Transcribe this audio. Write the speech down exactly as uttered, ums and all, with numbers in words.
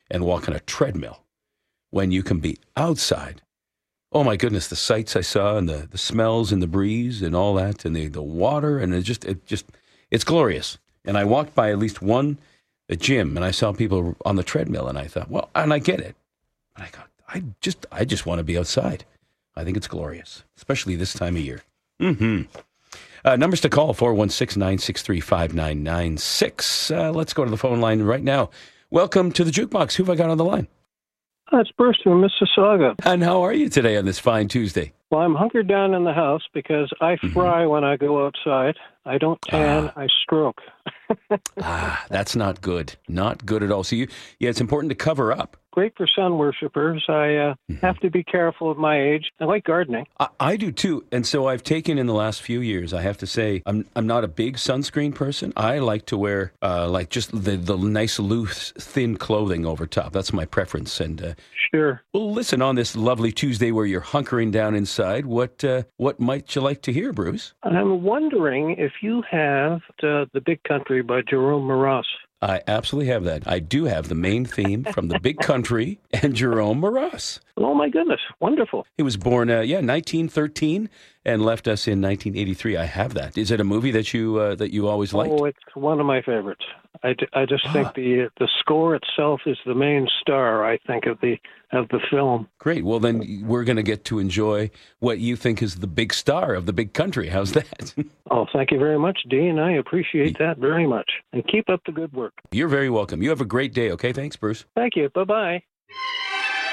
and walk on a treadmill when you can be outside. Oh my goodness, the sights I saw and the, the smells and the breeze and all that and the, the water and it just it just it's glorious. And I walked by at least one a gym and I saw people on the treadmill and I thought, well, and I get it. But I thought, I just I just want to be outside. I think it's glorious, especially this time of year. Mm-hmm. Uh, numbers to call, four one six, nine six three, five nine nine six. Uh, let's go to the phone line right now. Welcome to the Jukebox. Who have I got on the line? That's Bruce from Mississauga. And how are you today on this fine Tuesday? Well, I'm hunkered down in the house because I fry mm-hmm. when I go outside. I don't tan, ah. I stroke. ah, that's not good. Not good at all. So, you, yeah, it's important to cover up. Great for sun worshippers. I uh, mm-hmm. have to be careful of my age. I like gardening. I, I do too. And so I've taken in the last few years, I have to say, I'm I'm not a big sunscreen person. I like to wear uh, like just the, the nice, loose, thin clothing over top. That's my preference. And uh, Sure. Well, listen, on this lovely Tuesday where you're hunkering down inside, what uh, what might you like to hear, Bruce? I'm wondering if you have uh, The Big Country by Jerome Moross. I absolutely have that. I do have the main theme from The Big Country and Jerome Moross. Oh, my goodness. Wonderful. He was born, uh, yeah, nineteen thirteen and left us in nineteen eighty-three. I have that. Is it a movie that you uh, that you always liked? Oh, it's one of my favorites. I, d- I just ah. think the the score itself is the main star, I think, of the of the film. Great. Well, then we're going to get to enjoy what you think is the big star of The Big Country. How's that? Oh, thank you very much, Dean. I appreciate that very much. And keep up the good work. You're very welcome. You have a great day, okay? Thanks, Bruce. Thank you. Bye-bye.